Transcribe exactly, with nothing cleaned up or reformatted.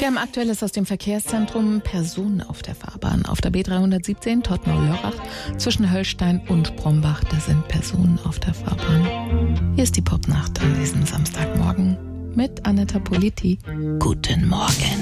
Wir haben Aktuelles aus dem Verkehrszentrum. Personen auf der Fahrbahn. Auf der B dreihundertsiebzehn Todtnau-Lörrach zwischen Höllstein und Brombach. Da sind Personen auf der Fahrbahn. Hier ist die Popnacht an diesem Samstagmorgen mit Aneta Politi. Guten Morgen.